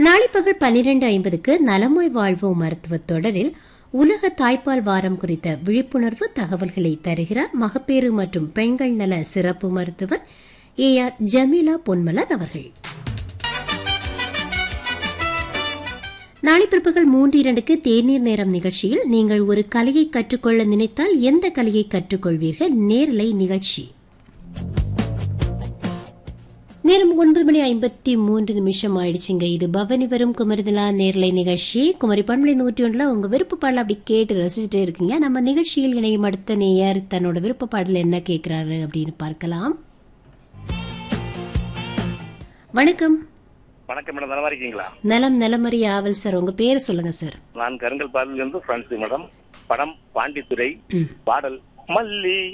நாளை பகல் 12:50க்கு நலமாய் வாழ்வோம் மருத்துவ தொடரில் உலக தாய்ப்பால் வாரம் குறித்த விழிப்புணர்வு தகவல்களை தருகிறார் மகப்பேறு மற்றும் பெண்கள் நல சிறப்பு மருத்துவர் AR ஜமீலா பொன்மலர் அவர்கள். நாளை பிற்பகல் 3:02க்கு தேநீர் நேரம் நிகழ்ச்சியில் நீங்கள் ஒரு கலையை கற்றுக்கொள்ள நினைத்தால் எந்த கலையை கற்றுக்கொள்வீர்கள் நேரலை நிகழ்ச்சி. நேரம் 9:53 ஆயிடுச்சுங்க. இது பவனி வரும் குமரிதலா நேரலை நிகழ்ச்சி. குமரி பண்பலை 101 உங்க விருப்ப பாடல அப்படி கேட்டு ரசிச்சுட்டே இருக்கீங்க. நம்ம நிகழ்ச்சியில் இணையும் அடுத்த நேயர் தன்னோட விருப்ப பாடல என்ன கேட்கிறாரு அப்படின்னு பார்க்கலாம். வணக்கம். வணக்கம் மேடம், நல்லா இருக்கீங்களா? நலமறி ஆவல் சார். உங்க பேரை சொல்லுங்க சார். நான் கருங்கல் பாடலிருந்து பிரான்சி மேடம். படம் பாண்டித்துறை. பாடல் மல்லி